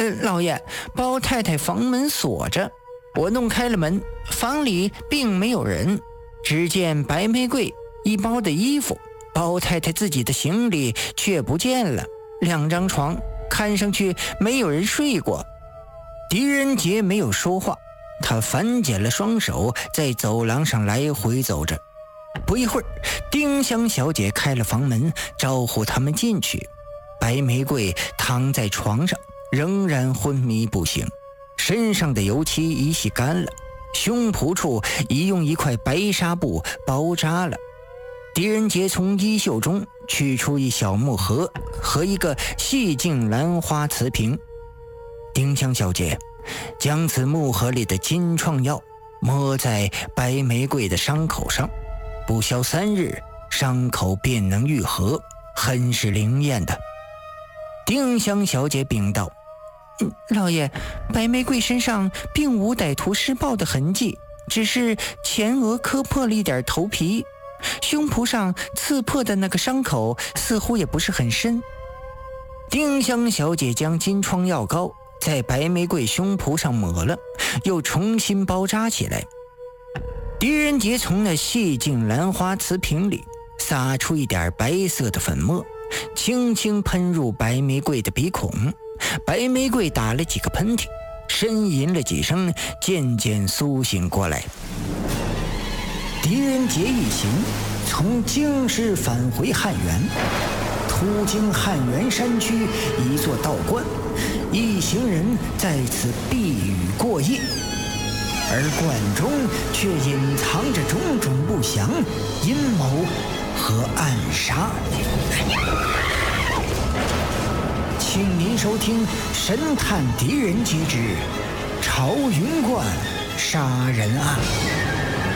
老爷，包太太房门锁着，我弄开了门，房里并没有人，只见白玫瑰一包的衣服，包太太自己的行李却不见了，2张床看上去没有人睡过。狄仁杰没有说话，他反剪了双手，在走廊上来回走着。不一会儿，丁香小姐开了房门，招呼他们进去。白玫瑰躺在床上，仍然昏迷不醒，身上的油漆已洗干了，胸脯处已用一块白纱布包扎了。狄仁杰从衣袖中取出一小木盒和一个细净兰花瓷瓶。丁香小姐将此木盒里的金创药抹在白玫瑰的伤口上，不消3日，伤口便能愈合，很是灵验的。丁香小姐禀道：老爷，白玫瑰身上并无歹徒施暴的痕迹，只是前额磕破了一点头皮，胸脯上刺破的那个伤口似乎也不是很深。丁香小姐将金疮药膏在白玫瑰胸脯上抹了，又重新包扎起来。狄仁杰从那细净兰花瓷瓶里撒出一点白色的粉末，轻轻喷入白玫瑰的鼻孔。白玫瑰打了几个喷嚏，呻吟了几声，渐渐苏醒过来。狄仁杰一行从京师返回汉源，途经汉源山区一座道观，一行人在此避雨过夜，而观中却隐藏着种种不祥、阴谋和暗杀。请您收听《神探狄仁杰之朝云观杀人案》。